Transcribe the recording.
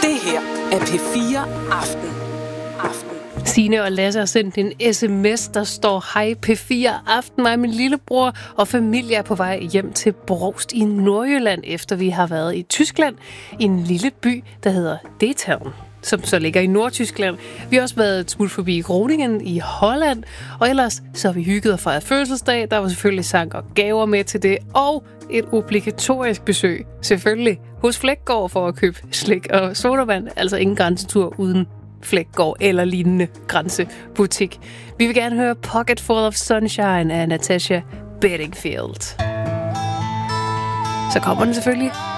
Det her er P4 Aften. Signe og Lasse har sendt en sms, der står: Hej P4 Aften, mig og min lillebror og familie er på vej hjem til Brovst i Nordjylland, efter vi har været i Tyskland, i en lille by, der hedder Detaun, som så ligger i Nordtyskland. Vi har også været et smut forbi Groningen i Holland, og ellers så har vi hygget og fejret fødselsdag. Der var selvfølgelig sang og gaver med til det, og et obligatorisk besøg, selvfølgelig, hos Flækgaard for at købe slik og sodavand, altså ingen grænsetur uden Flækgaard eller lignende grænsebutik. Vi vil gerne høre Pocket Full of Sunshine af Natasha Bedingfield. Så kommer den selvfølgelig